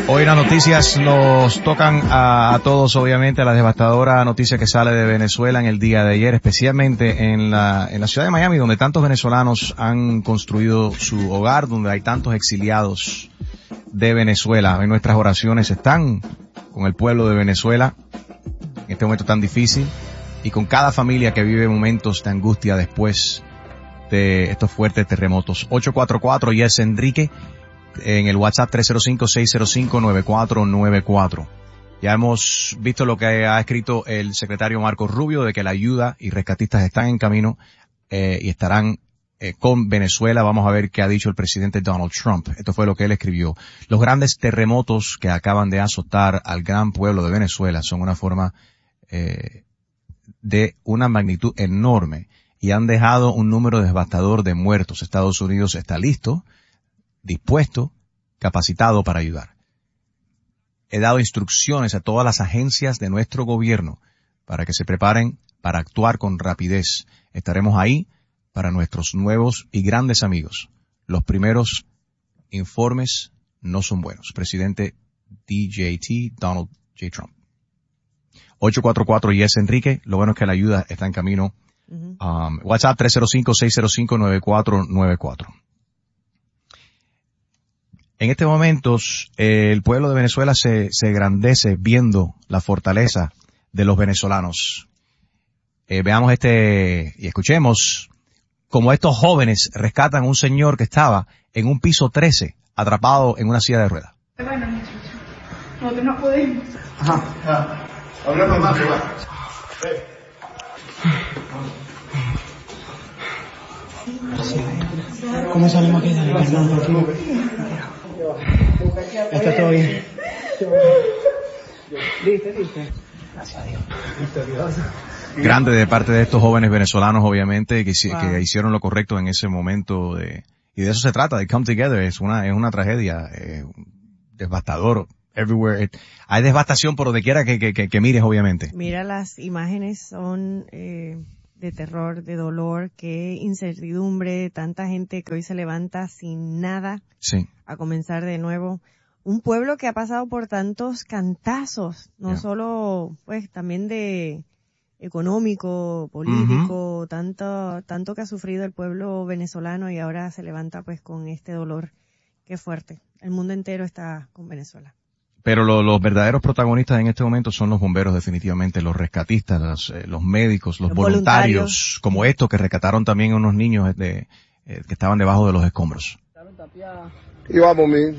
Hoy las noticias nos tocan a todos, obviamente, la devastadora noticia que sale de Venezuela en el día de ayer, especialmente en la ciudad de Miami, donde tantos venezolanos han construido su hogar, donde hay tantos exiliados de Venezuela. Hoy nuestras oraciones están con el pueblo de Venezuela en este momento tan difícil y con cada familia que vive momentos de angustia después de estos fuertes terremotos. 844 Yes Enrique en el WhatsApp 305-605-9494. Ya hemos visto lo que ha escrito el secretario Marco Rubio de que la ayuda y rescatistas están en camino y estarán con Venezuela. Vamos a ver qué ha dicho el presidente Donald Trump. Esto fue lo que él escribió. Los grandes terremotos que acaban de azotar al gran pueblo de Venezuela son una forma de una magnitud enorme y han dejado un número devastador de muertos. Estados Unidos está listo, dispuesto, capacitado para ayudar. He dado instrucciones a todas las agencias de nuestro gobierno para que se preparen para actuar con rapidez. Estaremos ahí para nuestros nuevos y grandes amigos. Los primeros informes no son buenos. Presidente DJT, Donald J. Trump. 844 Yes Enrique. Lo bueno es que la ayuda está en camino. WhatsApp 305-605-9494. En estos momentos, el pueblo de Venezuela se engrandece viendo la fortaleza de los venezolanos. Veamos y escuchemos cómo estos jóvenes rescatan a un señor que estaba en un piso 13, atrapado en una silla de ruedas. Bueno, muchachos, nosotros no podemos. Ajá. Hablamos más, igual. ¿Cómo salimos aquí? Está todo bien. ¿Listo? Gracias a Dios. Grande de parte de estos jóvenes venezolanos, obviamente, que hicieron lo correcto en ese momento y de eso se trata, de come together. Es una tragedia, devastador. Everywhere. Hay devastación por donde quiera que mires, obviamente. Mira, las imágenes son de terror, de dolor, qué incertidumbre, tanta gente que hoy se levanta sin nada, sí, a comenzar de nuevo. Un pueblo que ha pasado por tantos cantazos, no solo, pues, también de económico, político, tanto que ha sufrido el pueblo venezolano y ahora se levanta, pues, con este dolor. Qué fuerte. El mundo entero está con Venezuela. Pero los verdaderos protagonistas en este momento son los bomberos, definitivamente, los rescatistas, los médicos, los voluntarios, como estos que rescataron también a unos niños que estaban debajo de los escombros. Y vamos,